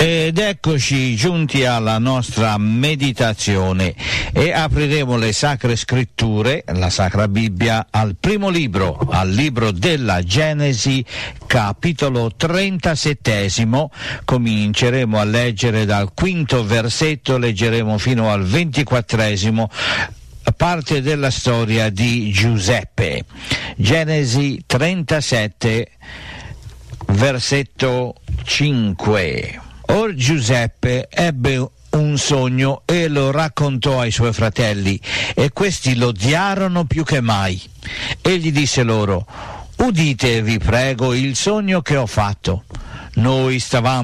Ed eccoci giunti alla nostra meditazione e apriremo le Sacre Scritture, la Sacra Bibbia, al primo libro, al libro della Genesi, capitolo 37. Cominceremo a leggere dal 5° versetto, leggeremo fino al 24°, parte della storia di Giuseppe. Genesi 37, versetto 5. Or Giuseppe ebbe un sogno e lo raccontò ai suoi fratelli, e questi lo odiarono più che mai. Egli disse loro: udite, vi prego, il sogno che ho fatto. Noi stavamo